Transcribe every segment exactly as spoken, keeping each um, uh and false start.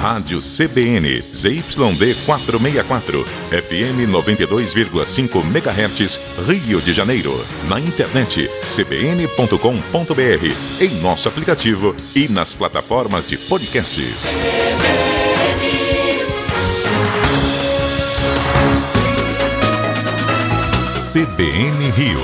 Rádio C B N, Z Y D quatrocentos e sessenta e quatro, F M noventa e dois vírgula cinco megahertz, Rio de Janeiro. Na internet, c b n ponto com ponto b r, em nosso aplicativo e nas plataformas de podcasts. C B N Rio.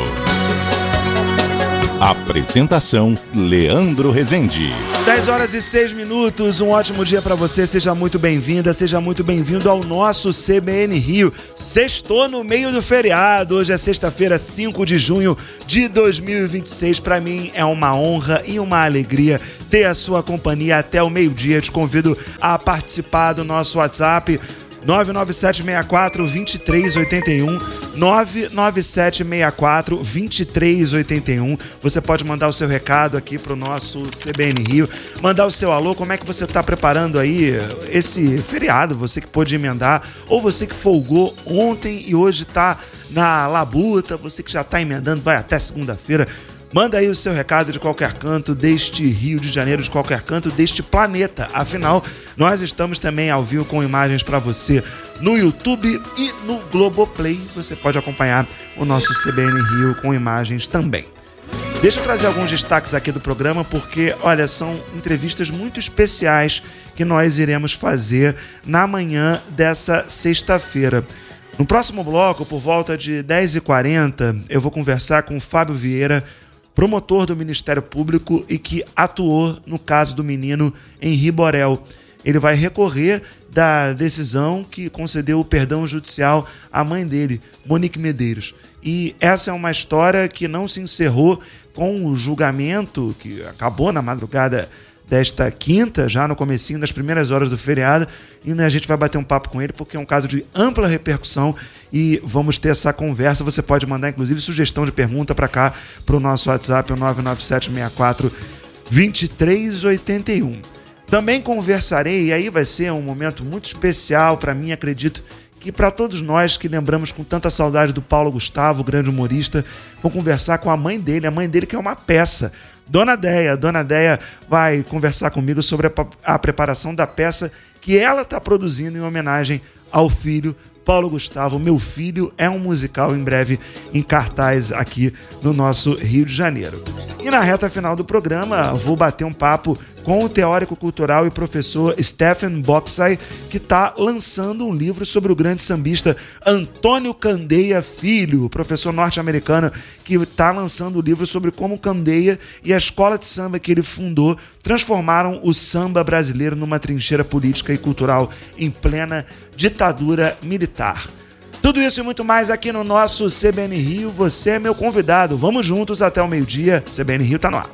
Apresentação: Leandro Rezende. dez horas e seis minutos, um ótimo dia para você, seja muito bem-vinda, seja muito bem-vindo ao nosso C B N Rio. Sextou no meio do feriado, hoje é sexta-feira, cinco de junho de dois mil e vinte e seis. Para mim é uma honra e uma alegria ter a sua companhia até o meio-dia. Te convido a participar do nosso WhatsApp nove nove sete seis quatro, dois três oito um, nove nove sete seis quatro, dois três oito um. Você pode mandar o seu recado aqui pro nosso C B N Rio, mandar o seu alô, como é que você tá preparando aí esse feriado, você que pôde emendar, ou você que folgou ontem e hoje tá na labuta, você que já tá emendando, vai até segunda-feira. Manda aí o seu recado de qualquer canto deste Rio de Janeiro, de qualquer canto deste planeta. Afinal, nós estamos também ao vivo com imagens para você no YouTube e no Globoplay. Você pode acompanhar o nosso C B N Rio com imagens também. Deixa eu trazer alguns destaques aqui do programa, porque, olha, são entrevistas muito especiais que nós iremos fazer na manhã dessa sexta-feira. No próximo bloco, por volta de dez e quarenta, eu vou conversar com o Fábio Vieira, promotor do Ministério Público e que atuou no caso do menino Henri Borel. Ele vai recorrer da decisão que concedeu o perdão judicial à mãe dele, Monique Medeiros. E essa é uma história que não se encerrou com o julgamento, que acabou na madrugada desta quinta, já no comecinho das primeiras horas do feriado, e a gente vai bater um papo com ele porque é um caso de ampla repercussão e vamos ter essa conversa. Você pode mandar inclusive sugestão de pergunta para cá, para o nosso WhatsApp, o nove nove sete seis quatro, dois três oito um. Também conversarei, e aí vai ser um momento muito especial para mim, acredito que para todos nós que lembramos com tanta saudade do Paulo Gustavo, grande humorista. Vou conversar com a mãe dele, a mãe dele que é uma peça, Dona Deia. Dona Deia vai conversar comigo sobre a, a preparação da peça que ela está produzindo em homenagem ao filho Paulo Gustavo. Meu Filho é um musical, em breve em cartaz aqui no nosso Rio de Janeiro. E na reta final do programa vou bater um papo com o teórico cultural e professor Stephen Bocsai, que está lançando um livro sobre o grande sambista Antônio Candeia Filho, professor norte-americano, que está lançando o livro sobre como Candeia e a escola de samba que ele fundou transformaram o samba brasileiro numa trincheira política e cultural em plena ditadura militar. Tudo isso e muito mais aqui no nosso C B N Rio. Você é meu convidado. Vamos juntos até o meio-dia. C B N Rio está no ar.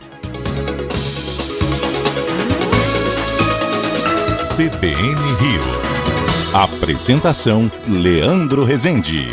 C B N Rio. Apresentação: Leandro Rezende.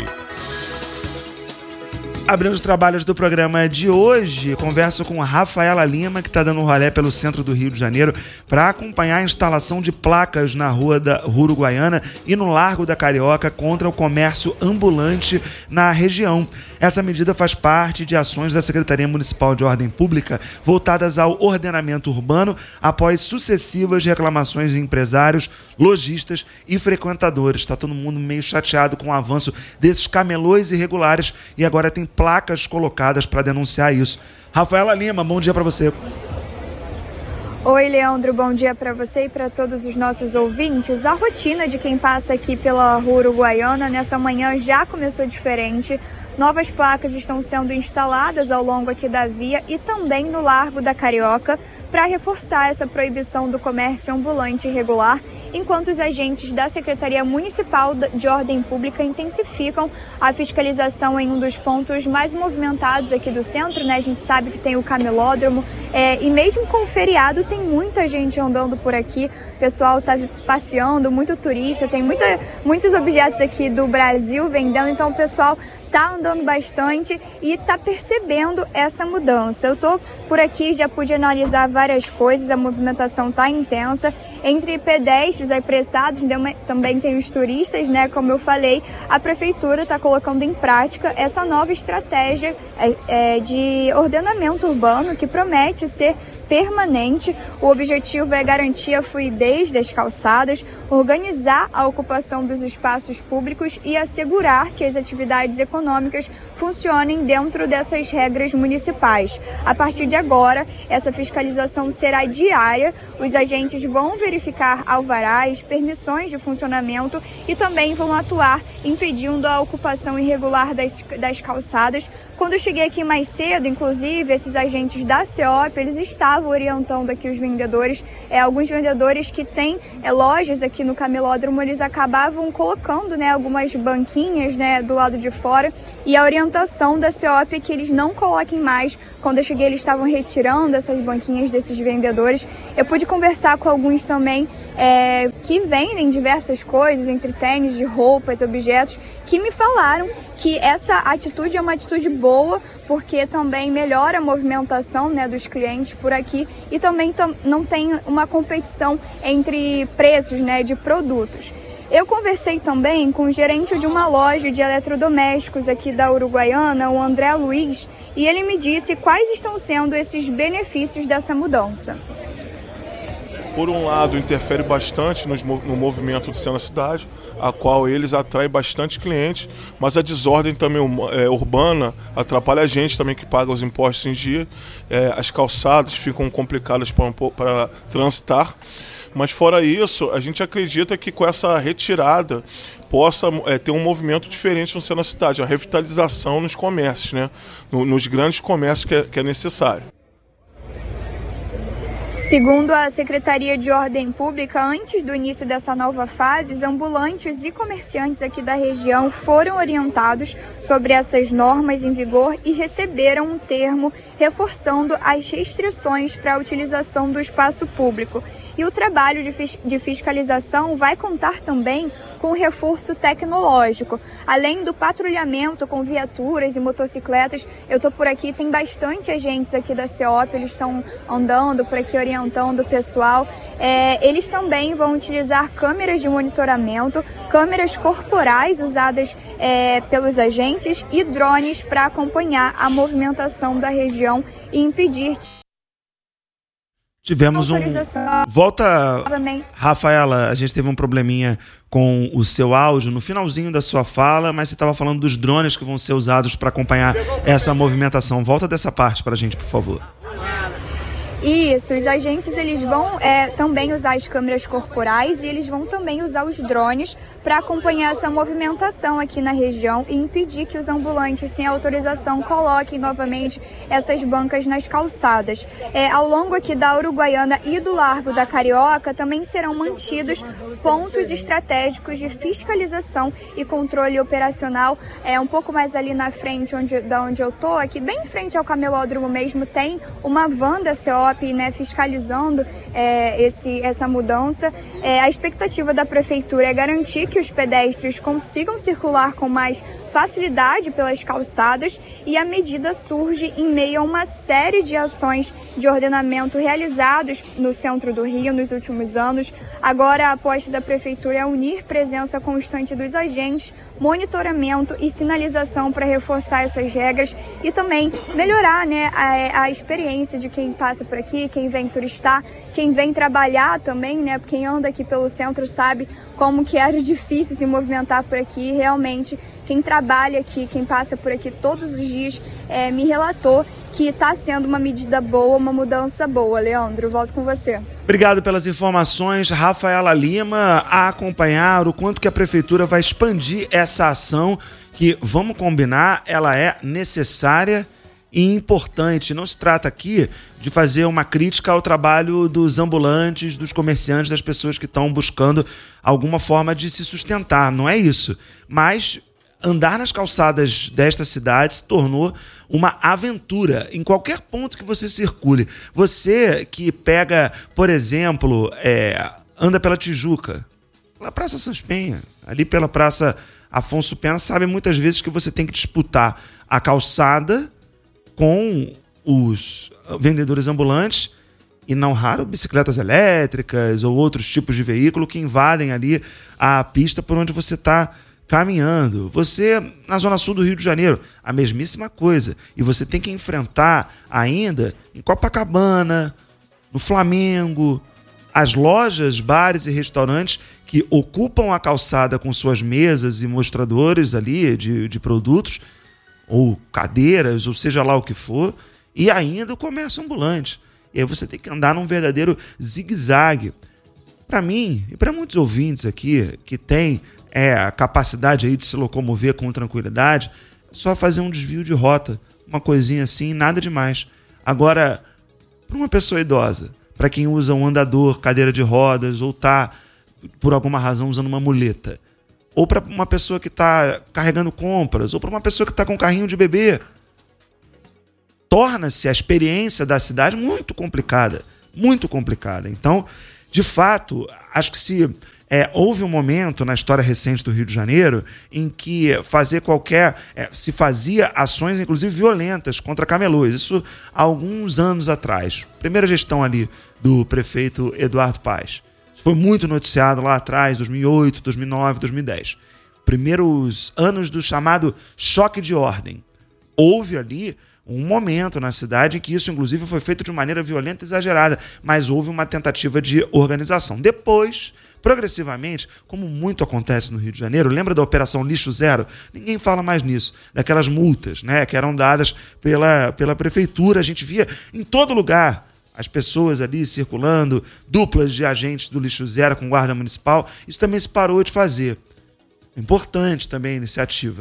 Abrindo os trabalhos do programa de hoje, converso com a Rafaela Lima, que está dando um rolê pelo centro do Rio de Janeiro para acompanhar a instalação de placas na rua da Rua Uruguaiana e no Largo da Carioca contra o comércio ambulante na região. Essa medida faz parte de ações da Secretaria Municipal de Ordem Pública voltadas ao ordenamento urbano após sucessivas reclamações de empresários, lojistas e frequentadores. Está todo mundo meio chateado com o avanço desses camelôs irregulares e agora tem placas colocadas para denunciar isso. Rafaela Lima, bom dia para você. Oi, Leandro, bom dia para você e para todos os nossos ouvintes. A rotina de quem passa aqui pela Rua Uruguaiana nessa manhã já começou diferente. Novas placas estão sendo instaladas ao longo aqui da via e também no Largo da Carioca para reforçar essa proibição do comércio ambulante irregular, enquanto os agentes da Secretaria Municipal de Ordem Pública intensificam a fiscalização em um dos pontos mais movimentados aqui do centro, né? A gente sabe que tem o camelódromo é, e mesmo com o feriado tem muita gente andando por aqui, o pessoal está passeando, muito turista, tem muita, muitos objetos aqui do Brasil vendendo, então o pessoal está andando bastante e está percebendo essa mudança. Eu estou por aqui, já pude analisar várias coisas, a movimentação está intensa, entre pedestres apressados, também tem os turistas, né? Como eu falei, a Prefeitura está colocando em prática essa nova estratégia é, é, de ordenamento urbano que promete ser permanente. O objetivo é garantir a fluidez das calçadas, organizar a ocupação dos espaços públicos e assegurar que as atividades econômicas funcionem dentro dessas regras municipais. A partir de agora, essa fiscalização será diária. Os agentes vão verificar alvarás, permissões de funcionamento e também vão atuar impedindo a ocupação irregular das, das calçadas. Quando eu cheguei aqui mais cedo, inclusive, esses agentes da CEOP, eles estavam orientando aqui os vendedores. É, alguns vendedores que têm é, lojas aqui no camelódromo, eles acabavam colocando, né, algumas banquinhas, né, do lado de fora. E a orientação da CEOP é que eles não coloquem mais. Quando eu cheguei, eles estavam retirando essas banquinhas desses vendedores. Eu pude conversar com alguns também é, que vendem diversas coisas, entre tênis, de roupas, objetos, que me falaram que essa atitude é uma atitude boa, porque também melhora a movimentação, né, dos clientes por aqui e também tam- não tem uma competição entre preços, né, de produtos. Eu conversei também com o gerente de uma loja de eletrodomésticos aqui da Uruguaiana, o André Luiz, e ele me disse quais estão sendo esses benefícios dessa mudança. Por um lado, interfere bastante no movimento de cena cidade, a qual eles atraem bastante clientes, mas a desordem também é, urbana atrapalha a gente também que paga os impostos em dia. É, as calçadas ficam complicadas para, para transitar. Mas fora isso, a gente acredita que com essa retirada possa é, ter um movimento diferente no centro da cidade, a revitalização nos comércios, né? No, nos grandes comércios que é, que é necessário. Segundo a Secretaria de Ordem Pública, antes do início dessa nova fase, os ambulantes e comerciantes aqui da região foram orientados sobre essas normas em vigor e receberam um termo reforçando as restrições para a utilização do espaço público. E o trabalho de, fis- de fiscalização vai contar também com reforço tecnológico. Além do patrulhamento com viaturas e motocicletas, eu estou por aqui, tem bastante agentes aqui da CEOP, eles estão andando por aqui orientando o pessoal. É, eles também vão utilizar câmeras de monitoramento, câmeras corporais usadas é, pelos agentes e drones para acompanhar a movimentação da região e impedir que Tivemos um... Volta, Rafaela, a gente teve um probleminha com o seu áudio no finalzinho da sua fala, mas você estava falando dos drones que vão ser usados para acompanhar essa movimentação. Volta dessa parte para a gente, por favor. Isso, os agentes eles vão é, também usar as câmeras corporais e eles vão também usar os drones para acompanhar essa movimentação aqui na região e impedir que os ambulantes sem autorização coloquem novamente essas bancas nas calçadas. É, ao longo aqui da Uruguaiana e do Largo da Carioca também serão mantidos pontos estratégicos de fiscalização e controle operacional. É, um pouco mais ali na frente onde, da onde eu tô, aqui bem em frente ao camelódromo mesmo, tem uma van da CEOP, né, fiscalizando é, esse, essa mudança. É, a expectativa da prefeitura é garantir que os pedestres consigam circular com mais facilidade pelas calçadas e a medida surge em meio a uma série de ações de ordenamento realizados no centro do Rio nos últimos anos. Agora a aposta da prefeitura é unir presença constante dos agentes, monitoramento e sinalização para reforçar essas regras e também melhorar, né, a, a experiência de quem passa por aqui, quem vem turistar, quem vem trabalhar também, né? Quem anda aqui pelo centro sabe como que era difícil se movimentar por aqui. Realmente, quem trabalha aqui, quem passa por aqui todos os dias, é, me relatou que está sendo uma medida boa, uma mudança boa. Leandro, volto com você. Obrigado pelas informações, Rafaela Lima, a acompanhar o quanto que a prefeitura vai expandir essa ação que, vamos combinar, ela é necessária e importante. Não se trata aqui de fazer uma crítica ao trabalho dos ambulantes, dos comerciantes, das pessoas que estão buscando alguma forma de se sustentar. Não é isso. Mas andar nas calçadas desta cidade se tornou uma aventura em qualquer ponto que você circule. Você que pega, por exemplo, é, anda pela Tijuca, pela Praça Sans Penha, ali pela Praça Afonso Pena, sabe muitas vezes que você tem que disputar a calçada com os vendedores ambulantes e, não raro, bicicletas elétricas ou outros tipos de veículo que invadem ali a pista por onde você está caminhando. Você, na zona sul do Rio de Janeiro, a mesmíssima coisa. E você tem que enfrentar ainda em Copacabana, no Flamengo, as lojas, bares e restaurantes que ocupam a calçada com suas mesas e mostradores ali de, de produtos, ou cadeiras, ou seja lá o que for, e ainda o comércio ambulante. E aí você tem que andar num verdadeiro zigue-zague. Para mim, e para muitos ouvintes aqui, que têm é, a capacidade aí de se locomover com tranquilidade, é só fazer um desvio de rota, uma coisinha assim, nada demais. Agora, para uma pessoa idosa, para quem usa um andador, cadeira de rodas, ou está, por alguma razão, usando uma muleta, ou para uma pessoa que está carregando compras, ou para uma pessoa que está com um carrinho de bebê, torna-se a experiência da cidade muito complicada, muito complicada. Então, de fato, acho que se é, houve um momento na história recente do Rio de Janeiro em que fazer qualquer... É, se fazia ações, inclusive violentas, contra camelôs. Isso há alguns anos atrás. Primeira gestão ali do prefeito Eduardo Paes. Isso foi muito noticiado lá atrás, dois mil e oito, dois mil e nove, dois mil e dez. Primeiros anos do chamado choque de ordem. Houve ali um momento na cidade em que isso, inclusive, foi feito de maneira violenta e exagerada, mas houve uma tentativa de organização. Depois, progressivamente, como muito acontece no Rio de Janeiro, lembra da Operação Lixo Zero? Ninguém fala mais nisso, daquelas multas, né, que eram dadas pela, pela prefeitura. A gente via em todo lugar as pessoas ali circulando, duplas de agentes do Lixo Zero com guarda municipal. Isso também se parou de fazer. Importante também a iniciativa.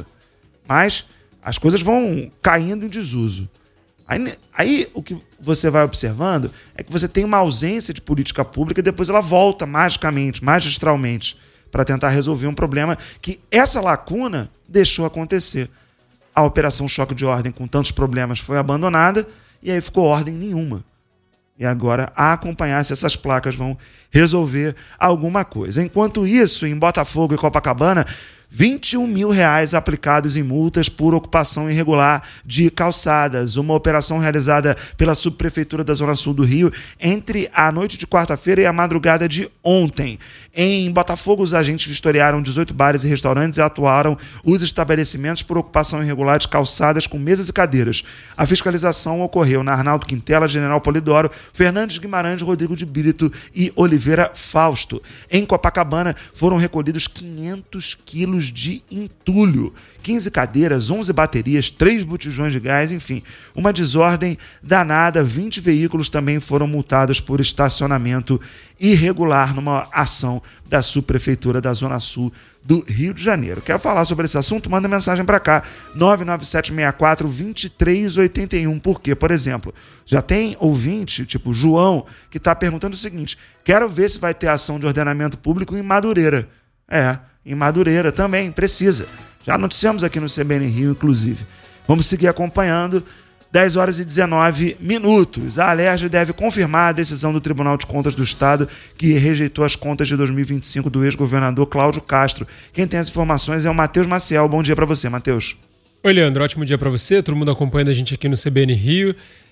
Mas as coisas vão caindo em desuso. Aí, aí o que você vai observando é que você tem uma ausência de política pública e depois ela volta magicamente, magistralmente, para tentar resolver um problema que essa lacuna deixou acontecer. A Operação Choque de Ordem, com tantos problemas, foi abandonada e aí ficou ordem nenhuma. E agora, a acompanhar se essas placas vão resolver alguma coisa. Enquanto isso, em Botafogo e Copacabana, vinte e um mil reais aplicados em multas por ocupação irregular de calçadas. Uma operação realizada pela Subprefeitura da Zona Sul do Rio entre a noite de quarta-feira e a madrugada de ontem. Em Botafogo, os agentes vistoriaram dezoito bares e restaurantes e atuaram os estabelecimentos por ocupação irregular de calçadas com mesas e cadeiras. A fiscalização ocorreu na Arnaldo Quintela, General Polidoro, Fernandes Guimarães, Rodrigo de Bírito e Oliveira Fausto. Em Copacabana, foram recolhidos quinhentos quilos de entulho, quinze cadeiras, onze baterias, três botijões de gás, enfim, uma desordem danada. vinte veículos também foram multados por estacionamento irregular numa ação da Subprefeitura da Zona Sul do Rio de Janeiro. Quer falar sobre esse assunto? Manda mensagem para cá, nove nove sete seis quatro, dois três oito um. Porque, por exemplo, já tem ouvinte, tipo João, que está perguntando o seguinte: quero ver se vai ter ação de ordenamento público em Madureira. É, em Madureira também, precisa. Já noticiamos aqui no C B N Rio, inclusive. Vamos seguir acompanhando. dez horas e dezenove minutos. A Alerj deve confirmar a decisão do Tribunal de Contas do Estado que rejeitou as contas de dois mil e vinte e cinco do ex-governador Cláudio Castro. Quem tem as informações é o Matheus Maciel. Bom dia para você, Matheus. Oi, Leandro. Ótimo dia para você. Todo mundo acompanhando a gente aqui no C B N Rio.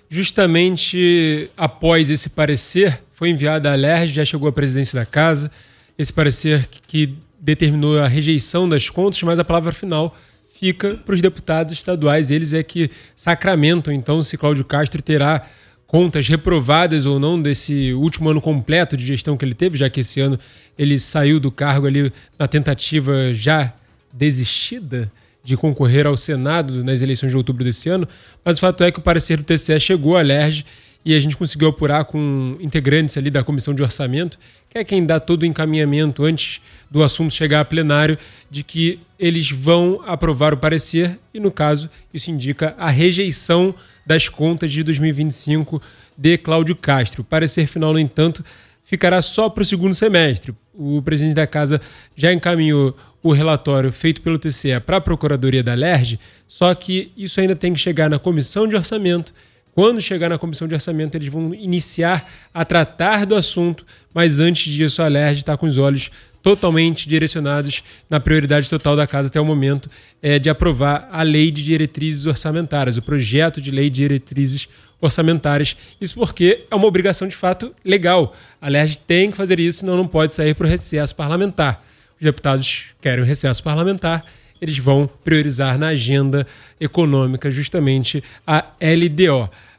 Justamente após esse parecer, foi enviado à Alerj, já chegou à presidência da casa. Esse parecer que determinou a rejeição das contas, mas a palavra final fica para os deputados estaduais. Eles é que sacramentam, então, se Cláudio Castro terá contas reprovadas ou não desse último ano completo de gestão que ele teve, já que esse ano ele saiu do cargo ali na tentativa já desistida de concorrer ao Senado nas eleições de outubro desse ano. Mas o fato é que o parecer do T C E chegou à Alerj e a gente conseguiu apurar com integrantes ali da Comissão de Orçamento, que é quem dá todo o encaminhamento antes do assunto chegar a plenário, de que eles vão aprovar o parecer e, no caso, isso indica a rejeição das contas de dois mil e vinte e cinco de Cláudio Castro. O parecer final, no entanto, ficará só para o segundo semestre. O presidente da casa já encaminhou o relatório feito pelo T C E para a Procuradoria da Alerj, só que isso ainda tem que chegar na Comissão de Orçamento. Quando chegar na Comissão de Orçamento, eles vão iniciar a tratar do assunto, mas antes disso a Alerj está com os olhos totalmente direcionados na prioridade total da casa até o momento, é de aprovar a Lei de Diretrizes Orçamentárias, o projeto de Lei de Diretrizes Orçamentárias. Isso porque é uma obrigação de fato legal. A Alerj tem que fazer isso, senão não pode sair para o recesso parlamentar. Os deputados querem o recesso parlamentar, eles vão priorizar na agenda econômica justamente a L D O.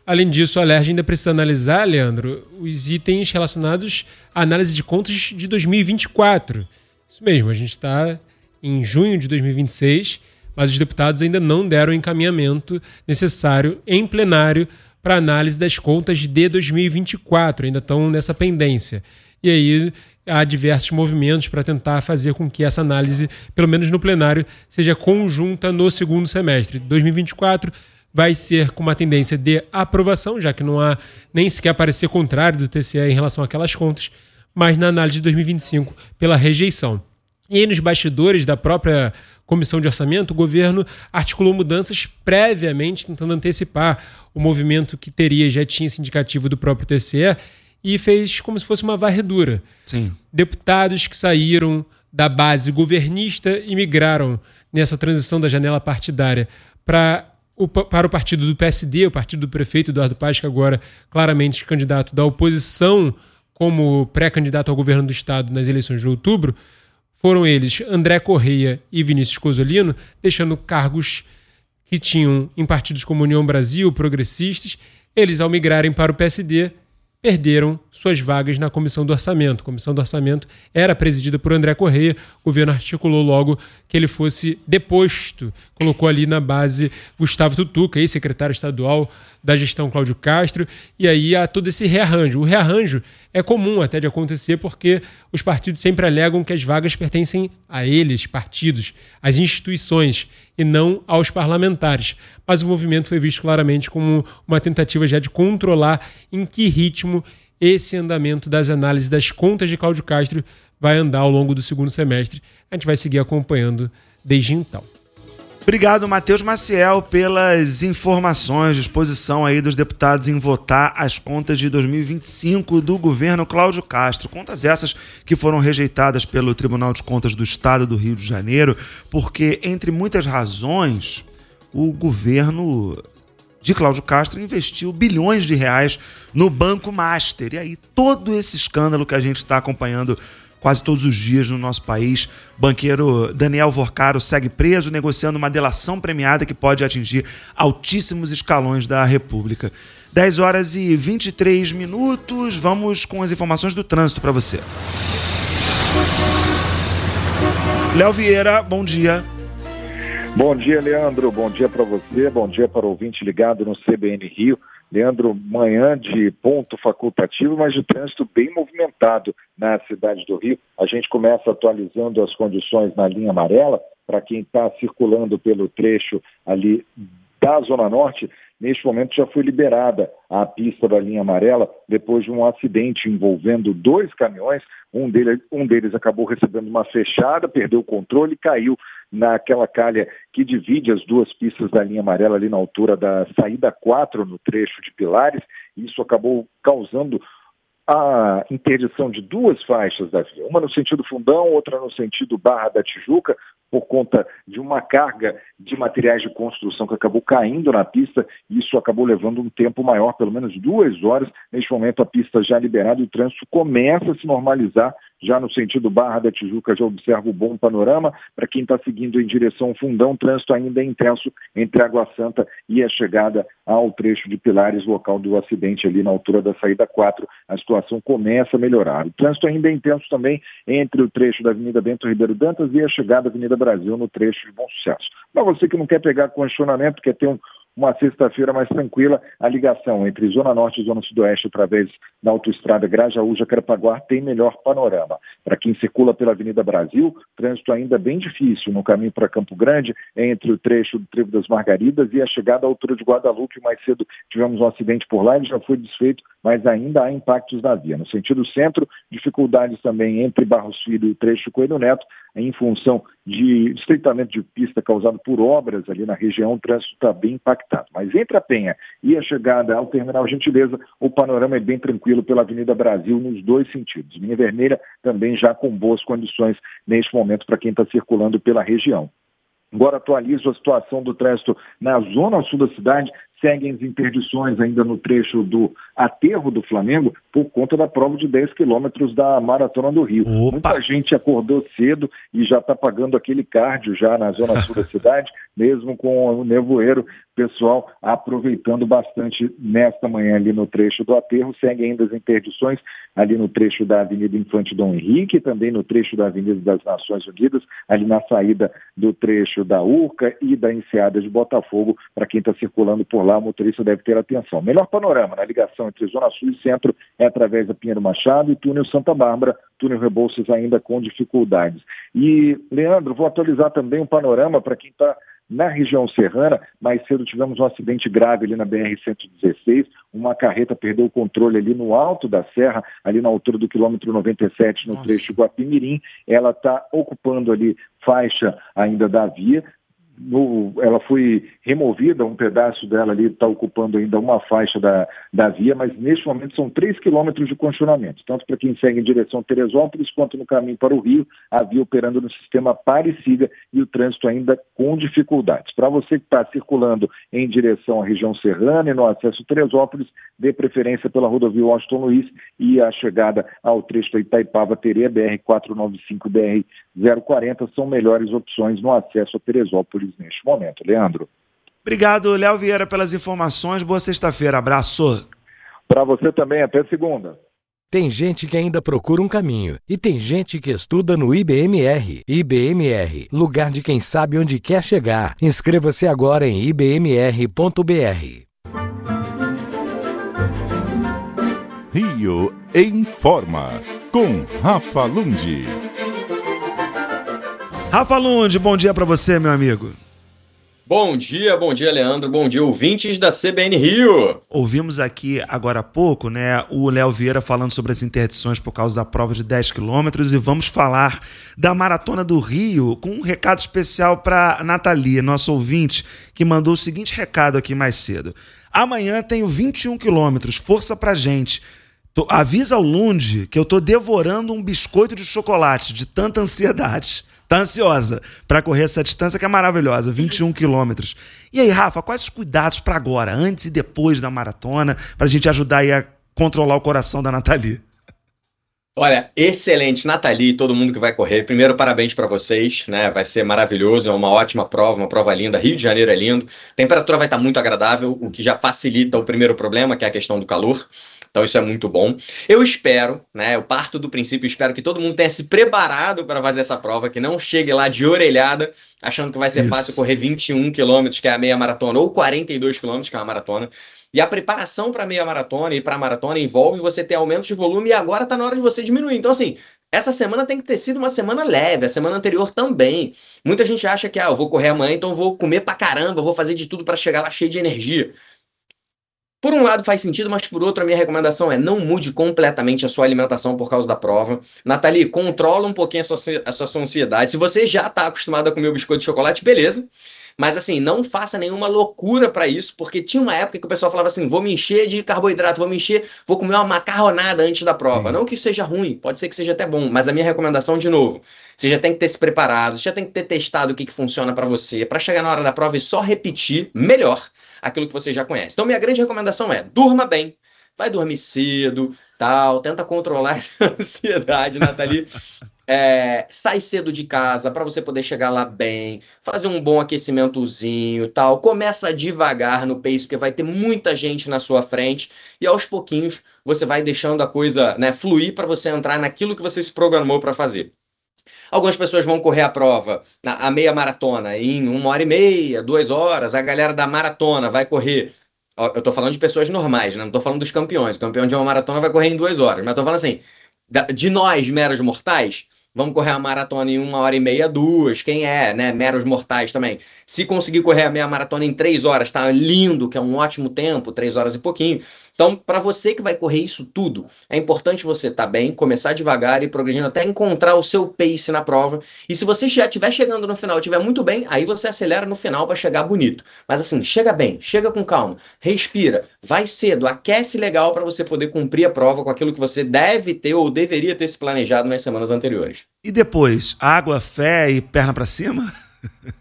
Além disso, a Alerj ainda precisa analisar, Leandro, os itens relacionados à análise de contas de dois mil e vinte e quatro. Isso mesmo, a gente está em junho de dois mil e vinte e seis, mas os deputados ainda não deram o encaminhamento necessário em plenário para análise das contas de dois mil e vinte e quatro, ainda estão nessa pendência. E aí há diversos movimentos para tentar fazer com que essa análise, pelo menos no plenário, seja conjunta no segundo semestre. dois mil e vinte e quatro vai ser com uma tendência de aprovação, já que não há nem sequer parecer contrário do T C E em relação àquelas contas, mas na análise de dois mil e vinte e cinco pela rejeição. E aí, nos bastidores da própria Comissão de Orçamento, o governo articulou mudanças previamente, tentando antecipar o movimento que teria, já tinha esse indicativo do próprio T C E, e fez como se fosse uma varredura. Sim. Deputados que saíram da base governista e migraram nessa transição da janela partidária para o, para o partido do P S D, o partido do prefeito Eduardo Paes, que agora claramente candidato da oposição como pré-candidato ao governo do estado nas eleições de outubro. Foram eles André Correia e Vinícius Cozzolino, deixando cargos que tinham em partidos como União Brasil, progressistas. Eles, ao migrarem para o P S D, perderam suas vagas na Comissão do Orçamento. A Comissão do Orçamento era presidida por André Correia. O governo articulou logo que ele fosse deposto. Colocou ali na base Gustavo Tutuca, ex-secretário estadual da gestão Cláudio Castro. E aí há todo esse rearranjo. O rearranjo é comum até de acontecer porque os partidos sempre alegam que as vagas pertencem a eles, partidos, às instituições, e não aos parlamentares. Mas o movimento foi visto claramente como uma tentativa já de controlar em que ritmo esse andamento das análises das contas de Cláudio Castro vai andar ao longo do segundo semestre. A gente vai seguir acompanhando desde então. Obrigado, Matheus Maciel, pelas informações, disposição aí dos deputados em votar as contas de dois mil e vinte e cinco do governo Cláudio Castro. Contas essas que foram rejeitadas pelo Tribunal de Contas do Estado do Rio de Janeiro, porque, entre muitas razões, o governo de Cláudio Castro investiu bilhões de reais no Banco Master. E aí todo esse escândalo que a gente está acompanhando quase todos os dias no nosso país. O banqueiro Daniel Vorcaro segue preso, negociando uma delação premiada que pode atingir altíssimos escalões da República. dez horas e vinte e três minutos, vamos com as informações do trânsito para você. Léo Vieira, bom dia. Bom dia, Leandro. Bom dia para você, bom dia para o ouvinte ligado no C B N Rio. Leandro, manhã de ponto facultativo, mas de trânsito bem movimentado na cidade do Rio. A gente começa atualizando as condições na linha amarela, para quem está circulando pelo trecho ali da Zona Norte. Neste momento já foi liberada a pista da linha amarela depois de um acidente envolvendo dois caminhões. Um deles, um deles acabou recebendo uma fechada, perdeu o controle e caiu naquela calha que divide as duas pistas da linha amarela ali na altura da saída quatro no trecho de Pilares. Isso acabou causando a interdição de duas faixas da via, uma no sentido Fundão, outra no sentido Barra da Tijuca, por conta de uma carga de materiais de construção que acabou caindo na pista. Isso acabou levando um tempo maior, pelo menos duas horas. Neste momento a pista já liberada e o trânsito começa a se normalizar. Já no sentido Barra da Tijuca já observa o bom panorama. Para quem está seguindo em direção ao Fundão, o trânsito ainda é intenso entre Água Santa e a chegada ao trecho de Pilares, local do acidente ali na altura da saída quatro. A situação começa a melhorar. O trânsito ainda é intenso também entre o trecho da Avenida Bento Ribeiro Dantas e a chegada da Avenida Brasil no trecho de Bom Sucesso. Para você que não quer pegar congestionamento, quer ter um uma sexta-feira mais tranquila, a ligação entre Zona Norte e Zona Sudoeste através da autoestrada Grajaú-Jacarepaguá tem melhor panorama. Para quem circula pela Avenida Brasil, trânsito ainda bem difícil no caminho para Campo Grande, entre o trecho do Trevo das Margaridas e a chegada à altura de Guadalupe. Mais cedo tivemos um acidente por lá, ele já foi desfeito, mas ainda há impactos na via. No sentido centro, dificuldades também entre Barros Filho e o trecho Coelho Neto, em função de estreitamento de pista causado por obras ali na região, o trânsito está bem impactado. Mas entre a Penha e a chegada ao Terminal Gentileza, o panorama é bem tranquilo pela Avenida Brasil nos dois sentidos. Linha vermelha também já com boas condições neste momento para quem está circulando pela região. Agora atualizo a situação do trânsito na zona sul da cidade. Seguem as interdições ainda no trecho do Aterro do Flamengo, por conta da prova de dez quilômetros da Maratona do Rio. Opa. Muita gente acordou cedo e já está pagando aquele cardio já na zona sul da cidade, mesmo com o nevoeiro, pessoal aproveitando bastante nesta manhã ali no trecho do aterro. Segue ainda as interdições ali no trecho da Avenida Infante Dom Henrique, também no trecho da Avenida das Nações Unidas, ali na saída do trecho da Urca e da Enseada de Botafogo. Para quem está circulando por lá, o motorista deve ter atenção. Melhor panorama na ligação entre Zona Sul e Centro é através da Pinheiro Machado e túnel Santa Bárbara, túnel Rebouças ainda com dificuldades. E, Leandro, vou atualizar também um panorama para quem está na região serrana. Mais cedo tivemos um acidente grave ali na B R cento e dezesseis, uma carreta perdeu o controle ali no alto da serra, ali na altura do quilômetro noventa e sete, no Nossa. trecho Guapimirim. Ela está ocupando ali faixa ainda da via. No, ela foi removida, um pedaço dela ali está ocupando ainda uma faixa da, da via, mas neste momento são três quilômetros de congestionamento, tanto para quem segue em direção a Teresópolis quanto no caminho para o Rio, a via operando no sistema pare e siga e o trânsito ainda com dificuldades. Para você que está circulando em direção à região serrana e no acesso a Teresópolis, dê preferência pela rodovia Washington Luiz e a chegada ao trecho da Itaipava-Terê, B R quatrocentos e noventa e cinco, B R zero quarenta, são melhores opções no acesso a Teresópolis neste momento. Leandro. Obrigado, Léo Vieira, pelas informações. Boa sexta-feira. Abraço. Para você também. Até segunda. Tem gente que ainda procura um caminho e tem gente que estuda no I B M R. I B M R, lugar de quem sabe onde quer chegar. Inscreva-se agora em i b m r ponto b r. Rio Informa, com Rafa Lund. Rafa Lund, bom dia para você, meu amigo. Bom dia, bom dia, Leandro. Bom dia, ouvintes da C B N Rio. Ouvimos aqui agora há pouco, né, o Léo Vieira falando sobre as interdições por causa da prova de dez quilômetros e vamos falar da Maratona do Rio com um recado especial para Nathalie, nosso ouvinte, que mandou o seguinte recado aqui mais cedo. Amanhã tenho vinte e um quilômetros, força pra gente. Tô, avisa ao Lund que eu tô devorando um biscoito de chocolate de tanta ansiedade. Tá ansiosa para correr essa distância que é maravilhosa, vinte e um quilômetros. E aí, Rafa, quais os cuidados para agora, antes e depois da maratona, para a gente ajudar aí a controlar o coração da Nathalie? Olha, excelente, Nathalie e todo mundo que vai correr. Primeiro, parabéns para vocês, né? Vai ser maravilhoso, é uma ótima prova, uma prova linda. Rio de Janeiro é lindo. A temperatura vai estar muito agradável, o que já facilita o primeiro problema, que é a questão do calor. Então isso é muito bom. Eu espero, né? Eu parto do princípio, espero que todo mundo tenha se preparado para fazer essa prova, que não chegue lá de orelhada, achando que vai ser Isso. fácil correr vinte e um quilômetros, que é a meia maratona, ou quarenta e dois quilômetros, que é uma maratona. E a preparação para a meia maratona e para a maratona envolve você ter aumento de volume e agora está na hora de você diminuir. Então, assim, essa semana tem que ter sido uma semana leve, a semana anterior também. Muita gente acha que, ah, eu vou correr amanhã, então eu vou comer pra caramba, eu vou fazer de tudo para chegar lá cheio de energia. Por um lado faz sentido, mas por outro a minha recomendação é não mude completamente a sua alimentação por causa da prova. Nathalie, controla um pouquinho a sua, a sua ansiedade. Se você já está acostumado a comer o biscoito de chocolate, beleza. Mas assim, não faça nenhuma loucura para isso, porque tinha uma época que o pessoal falava assim, vou me encher de carboidrato, vou me encher, vou comer uma macarronada antes da prova. Sim. Não que isso seja ruim, pode ser que seja até bom, mas a minha recomendação, de novo, você já tem que ter se preparado, você já tem que ter testado o que, que funciona para você, para chegar na hora da prova e só repetir melhor aquilo que você já conhece. Então, minha grande recomendação é, durma bem, vai dormir cedo, tal, tenta controlar a ansiedade, Nathalie. É, sai cedo de casa para você poder chegar lá bem, fazer um bom aquecimentozinho, tal. Começa devagar no pace, porque vai ter muita gente na sua frente e aos pouquinhos você vai deixando a coisa, né, fluir para você entrar naquilo que você se programou para fazer. Algumas pessoas vão correr a prova, a meia maratona, em uma hora e meia, duas horas. A galera da maratona vai correr. Eu tô falando de pessoas normais, né? Não tô falando dos campeões. O campeão de uma maratona vai correr em duas horas. Mas eu tô falando assim, de nós, meros mortais, vamos correr a maratona em uma hora e meia, duas. Quem é, né? Meros mortais também. Se conseguir correr a meia maratona em três horas, tá lindo, que é um ótimo tempo, três horas e pouquinho. Então, para você que vai correr isso tudo, é importante você estar bem, começar devagar e progredindo até encontrar o seu pace na prova. E se você já estiver chegando no final, estiver muito bem, aí você acelera no final para chegar bonito. Mas assim, chega bem, chega com calma, respira, vai cedo, aquece legal para você poder cumprir a prova com aquilo que você deve ter ou deveria ter se planejado nas semanas anteriores. E depois, água, fé e perna para cima?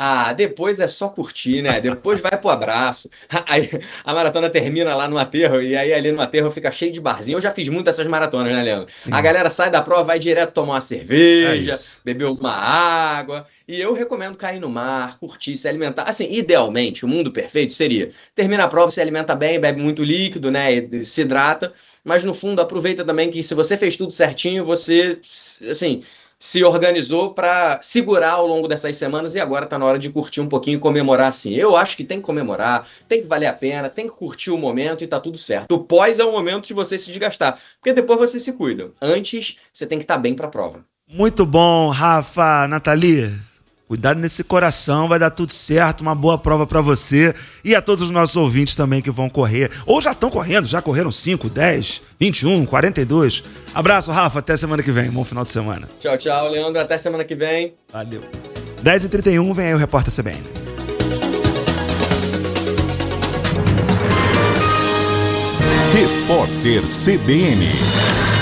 Ah, depois é só curtir, né? Depois vai pro abraço. Aí a maratona termina lá no aterro, e aí ali no aterro fica cheio de barzinho. Eu já fiz muito essas maratonas, né, Leandro? Sim. A galera sai da prova, vai direto tomar uma cerveja, é beber uma água. E eu recomendo cair no mar, curtir, se alimentar. Assim, idealmente, o mundo perfeito seria: termina a prova, se alimenta bem, bebe muito líquido, né? E se hidrata. Mas no fundo, aproveita também que se você fez tudo certinho, você, assim, se organizou para segurar ao longo dessas semanas e agora está na hora de curtir um pouquinho e comemorar assim. Eu acho que tem que comemorar, tem que valer a pena, tem que curtir o momento e tá tudo certo. O pós é o momento de você se desgastar, porque depois você se cuida. Antes, você tem que estar bem para a prova. Muito bom, Rafa, Nathalie. Cuidado nesse coração, vai dar tudo certo, uma boa prova para você e a todos os nossos ouvintes também que vão correr, ou já estão correndo, já correram cinco, dez, vinte e um, quarenta e dois. Abraço, Rafa, até semana que vem, bom final de semana. Tchau, tchau, Leandro, até semana que vem. Valeu. dez e trinta e um, vem aí o Repórter C B N. Repórter C B N.